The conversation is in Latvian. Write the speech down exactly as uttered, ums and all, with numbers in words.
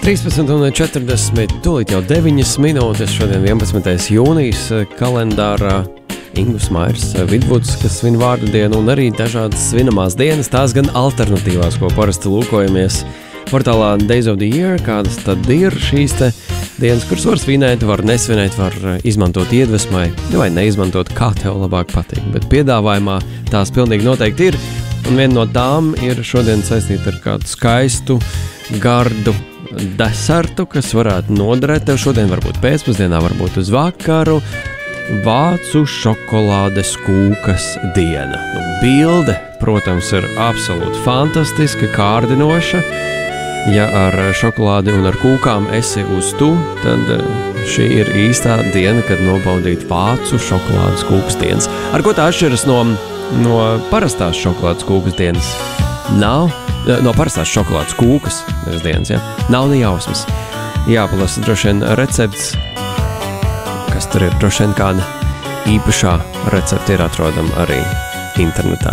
trīspadsmit un četrdesmit, tūlīt jau deviņas minūtes, šodien vienpadsmitais jūnijas kalendārā. Ingus Mairs Vidvuds, kas svin vārdu dienu, un arī dažādas svinamās dienas, tās gan alternatīvās, ko parasti lūkojamies portālā Days of the Year, kādas tad ir šīs te dienas, kuras var svinēt, var nesvinēt, var izmantot iedvesmai, vai neizmantot, kā tev labāk patīk, bet piedāvājumā tās pilnīgi noteikti ir, un viena no tām ir šodien saistīta ar kādu skaistu, gardu desertu, kas varētu noderēt tev šodien, varbūt pēcpusdienā, varbūt uz vakaru. Vācu šokolādes kūkas diena. Nu, bilde, protams, ir absolūti fantastiska, kārdinoša. Ja ar šokolādi un ar kūkām esi uz tu, tad šī ir īstā diena, kad nobaudīt vācu šokolādes kūkas dienas. Ar ko tā atšķiras no, no parastās šokolādes kūkas dienas? Nav, no parastās šokolādes kūkas dienas, ja? Nav ne jausmas. Jāpalasa droši vien recepts, kas tur ir, droši vien kāda īpašā recepte ir atrodama arī internetā.